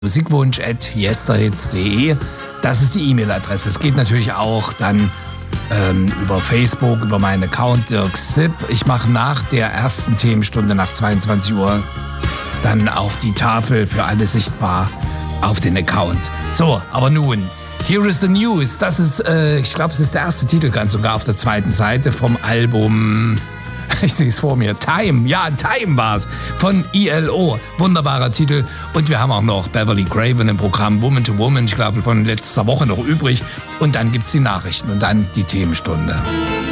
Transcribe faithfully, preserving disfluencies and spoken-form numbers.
musikwunsch at yesterhits punkt de. Das ist die E-Mail-Adresse. Es geht natürlich auch dann ähm, über Facebook, über meinen Account Dirk Sipp. Ich mache nach der ersten Themenstunde, nach zweiundzwanzig Uhr, dann auch die Tafel für alle sichtbar auf den Account. So, aber nun, Here is the News. Das ist, äh, ich glaube, es ist der erste Titel, ganz sogar auf der zweiten Seite vom Album... Ich sehe es vor mir. Time, ja, Time war's. Von I L O. Wunderbarer Titel. Und wir haben auch noch Beverly Craven im Programm Woman to Woman, ich glaube, von letzter Woche noch übrig. Und dann gibt's die Nachrichten und dann die Themenstunde.